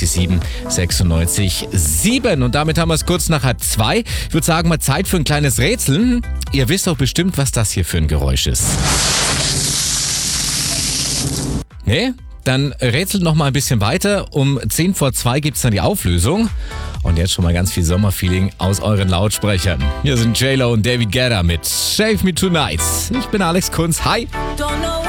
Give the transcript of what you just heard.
097 96 7. Und damit haben wir es kurz nach 1:30. Ich würde sagen, mal Zeit für ein kleines Rätseln. Ihr wisst doch bestimmt, was das hier für ein Geräusch ist. Nee? Dann rätselt noch mal ein bisschen weiter. Um 1:50 gibt es dann die Auflösung. Und jetzt schon mal ganz viel Sommerfeeling aus euren Lautsprechern. Hier sind J-Lo und David Guetta mit Save Me Tonight. Ich bin Alex Kunz. Hi! Don't know